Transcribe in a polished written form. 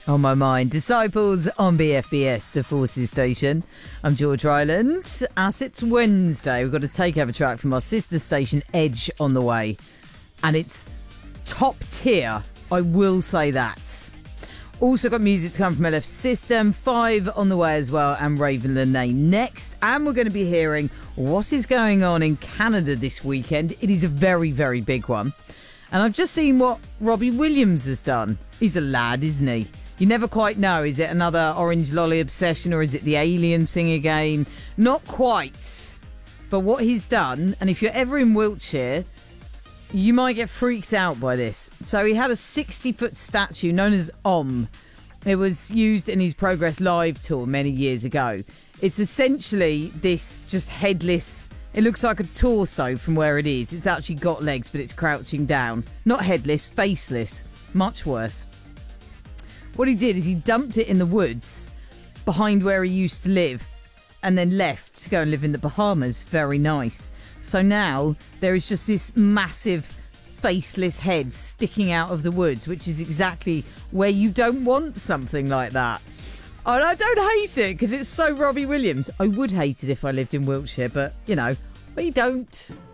On my mind, Disciples on BFBS, the Forces Station. I'm George Ryland. As it's Wednesday, we've got a takeover track from our sister station, Edge, on the way. And it's top tier, I will say that. Also got music to come from LF System, 5 on the way as well, and Raven Lenae next. And we're going to be hearing what is going on in Canada this weekend. It is a very, very big one. And I've just seen what Robbie Williams has done. He's a lad, isn't he? You never quite know. Is it another Orange Lolly obsession or is it the alien thing again? Not quite. But what he's done, and if you're ever in Wiltshire, you might get freaked out by this. So he had a 60-foot statue known as Om. It was used in his Progress Live tour many years ago. It's essentially this just headless... It looks like a torso from where it is. It's actually got legs, but it's crouching down. Not headless, faceless. Much worse. What he did is he dumped it in the woods behind where he used to live and then left to go and live in the Bahamas. Very nice. So now there is just this massive faceless head sticking out of the woods, which is exactly where you don't want something like that. And I don't hate it because it's so Robbie Williams. I would hate it if I lived in Wiltshire, but, you know, we don't.